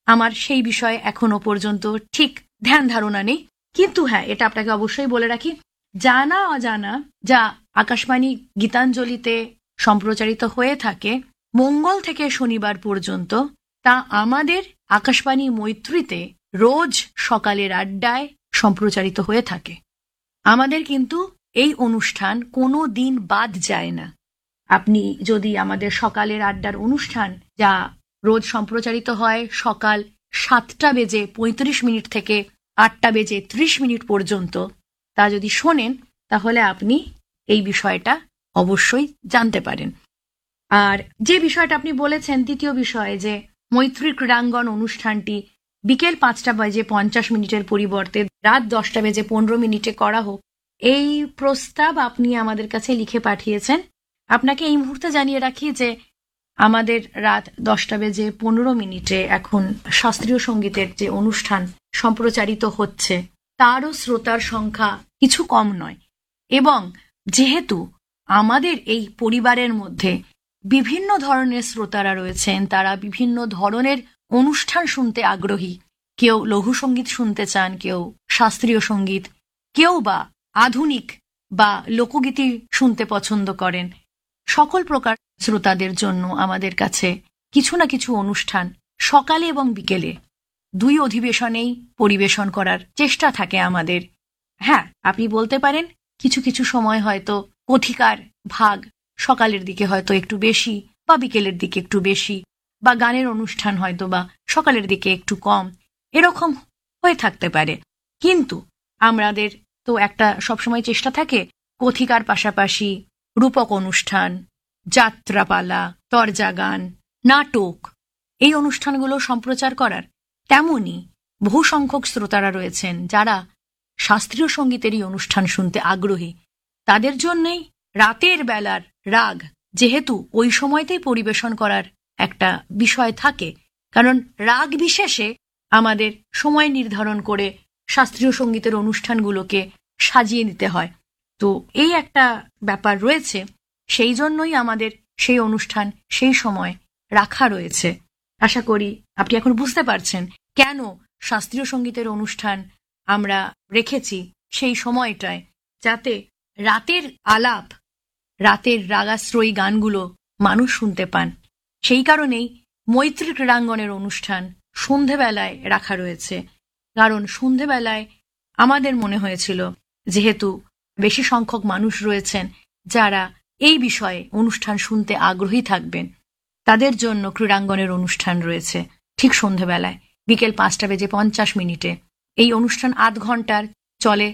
আমার সেই বিষয়ে এখনো পর্যন্ত ঠিক ধ্যান ধারণা নেই। কিন্তু হ্যাঁ, এটা আপনাকে অবশ্যই বলে রাখি, জানা অজানা যা আকাশবাণী গীতাঞ্জলিতে সম্প্রচারিত হয়ে থাকে মঙ্গল থেকে শনিবার পর্যন্ত, তা আমাদের আকাশবাণী মৈত্রীতে রোজ সকালের আড্ডায় সম্প্রচারিত হয়ে থাকে। আমাদের কিন্তু এই অনুষ্ঠান কোনো দিন বাদ যায় না। আপনি যদি আমাদের সকালের আড্ডার অনুষ্ঠান, যা রোজ সম্প্রচারিত হয় সকাল 7:35 থেকে 8:30 পর্যন্ত, তা যদি শোনেন তাহলে আপনি এই বিষয়টা অবশ্যই জানতে পারেন। আর যে বিষয়টা আপনি বলেছেন, দ্বিতীয় বিষয়ে, যে মৈত্রী ক্রীড়াঙ্গন অনুষ্ঠানটি বিকেল 5:50 পরিবর্তে রাত 10:15 করা হোক, এই প্রস্তাব আপনি আমাদের কাছে লিখে পাঠিয়েছেন। আপনাকে এই মুহূর্তে জানিয়ে রাখি যে আমাদের রাত 10:15 এখন শাস্ত্রীয় সঙ্গীতের যে অনুষ্ঠান সম্প্রচারিত হচ্ছে, তারও শ্রোতার সংখ্যা কিছু কম নয়। এবং যেহেতু আমাদের এই পরিবারের মধ্যে বিভিন্ন ধরনের শ্রোতারা রয়েছেন, তারা বিভিন্ন ধরনের অনুষ্ঠান শুনতে আগ্রহী। কেউ লঘু সঙ্গীত শুনতে চান, কেউ শাস্ত্রীয় সঙ্গীত, কেউ বা আধুনিক বা লোকগীতি শুনতে পছন্দ করেন। সকল প্রকার শ্রোতাদের জন্য আমাদের কাছে কিছু না কিছু অনুষ্ঠান সকালে এবং বিকেলে দুই অধিবেশনেই পরিবেশন করার চেষ্টা থাকে আমাদের। হ্যাঁ, আপনি বলতে পারেন কিছু কিছু সময় হয়তো কথিকার ভাগ সকালের দিকে হয়তো একটু বেশি বা বিকেলের দিকে একটু বেশি, বা গানের অনুষ্ঠান হয়তো বা সকালের দিকে একটু কম, এরকম হয়ে থাকতে পারে। কিন্তু আমাদের তো একটা সবসময় চেষ্টা থাকে কথিকার পাশাপাশি রূপক অনুষ্ঠান, যাত্রাপালা, তরজা গান, নাটক, এই অনুষ্ঠানগুলো সম্প্রচার করার। তেমনি বহু সংখ্যক শ্রোতারা রয়েছেন যারা শাস্ত্রীয় সঙ্গীতেরই অনুষ্ঠান শুনতে আগ্রহী। তাদের জন্যেই রাতের বেলার রাগ যেহেতু ওই সময়তেই পরিবেশন করার একটা বিষয় থাকে, কারণ রাগ বিশেষে আমাদের সময় নির্ধারণ করে শাস্ত্রীয় সঙ্গীতের অনুষ্ঠানগুলোকে সাজিয়ে নিতে হয়। তো এই একটা ব্যাপার রয়েছে, সেই জন্যই আমাদের সেই অনুষ্ঠান সেই সময় রাখা রয়েছে। আশা করি আপনি এখন বুঝতে পারছেন কেন শাস্ত্রীয় সঙ্গীতের অনুষ্ঠান আমরা রেখেছি সেই সময়টায়, যাতে রাতের আলাপ, রাতের রাগাশ্রয়ী গানগুলো মানুষ শুনতে পান। সেই কারণেই মৈত্রী ক্রীড়াঙ্গনের অনুষ্ঠান সন্ধেবেলায় রাখা রয়েছে। কারণ সন্ধেবেলায় আমাদের মনে হয়েছিল, যেহেতু বেশি সংখ্যক মানুষ রয়েছেন যারা এই বিষয়ে অনুষ্ঠান শুনতে আগ্রহী থাকবেন, তাদের জন্য ক্রীড়াঙ্গনের অনুষ্ঠান রয়েছে ঠিক সন্ধেবেলায় বিকেল 5:50। এই অনুষ্ঠান 8 ঘন্টার চলে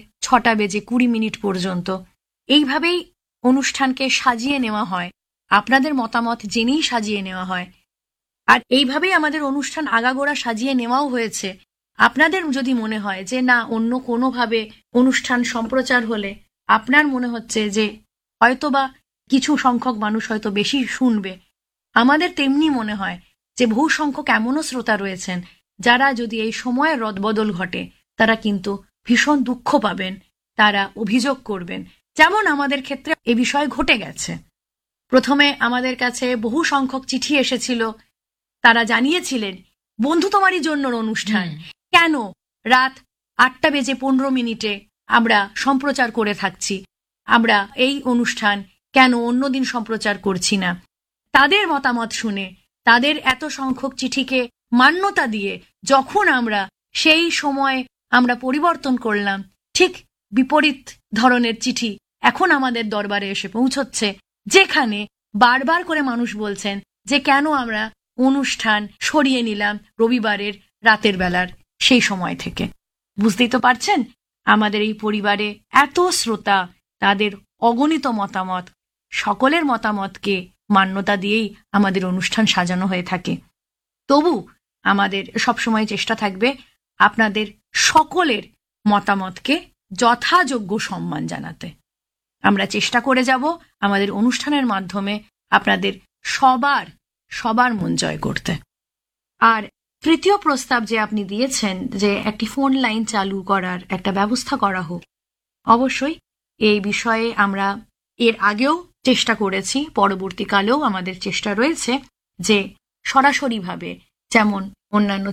6:20 পর্যন্ত। এইভাবেই অনুষ্ঠানকে সাজিয়ে নেওয়া হয়, আপনাদের মতামত জেনেই সাজিয়ে নেওয়া হয়। আর এইভাবেই আমাদের অনুষ্ঠান আগাগোড়া সাজিয়ে নেওয়াও হয়েছে। আপনাদের যদি মনে হয় যে না, অন্য কোনোভাবে অনুষ্ঠান সম্প্রচার হলে আপনার মনে হচ্ছে যে হয়তোবা কিছু সংখ্যক মানুষ হয়তো বেশি শুনবে, আমাদের তেমনি মনে হয় যে বহু সংখ্যক এমনও শ্রোতা রয়েছেন যারা যদি এই সময়ের রদবদল ঘটে, তারা কিন্তু ভীষণ দুঃখ পাবেন, তারা অভিযোগ করবেন, যেমন আমাদের ক্ষেত্রে এ বিষয় ঘটে গেছে। প্রথমে আমাদের কাছে বহু সংখ্যক চিঠি এসেছিল, তারা জানিয়েছিলেন বন্ধু তোমারই জন্য অনুষ্ঠান কেন রাত 8:15 আমরা সম্প্রচার করে থাকছি, আমরা এই অনুষ্ঠান কেন অন্যদিন সম্প্রচার করছি না। তাদের মতামত শুনে, তাদের এত সংখ্যক চিঠিকে মান্যতা দিয়ে যখন আমরা সেই সময় আমরা পরিবর্তন করলাম, ঠিক বিপরীত ধরনের চিঠি এখন আমাদের দরবারে এসে পৌঁছচ্ছে, যেখানে বারবার করে মানুষ বলছেন যে কেন আমরা অনুষ্ঠান সরিয়ে নিলাম রবিবারের রাতের বেলার সেই সময় থেকে। বুঝতেই তো পারছেন আমাদের এই পরিবারে এত শ্রোতা, তাদের অগণিত মতামত, সকলের মতামতকে মান্যতা দিয়েই আমাদের অনুষ্ঠান সাজানো হয়ে থাকে। তবু আমাদের সবসময় চেষ্টা থাকবে আপনাদের সকলের মতামতকে যথাযোগ্য সম্মান জানাতে। আমরা চেষ্টা করে যাব আমাদের অনুষ্ঠানের মাধ্যমে আপনাদের সবার মন জয় করতে। আর তৃতীয় প্রস্তাব যে আপনি দিয়েছেন যে একটি ফোন লাইন চালু করার একটা ব্যবস্থা করা হোক, অবশ্যই এই বিষয়ে আমরা এর আগেও চেষ্টা করেছি, পরবর্তীকালেও আমাদের চেষ্টা রয়েছে যে সরাসরিভাবে যেমন অন্যান্য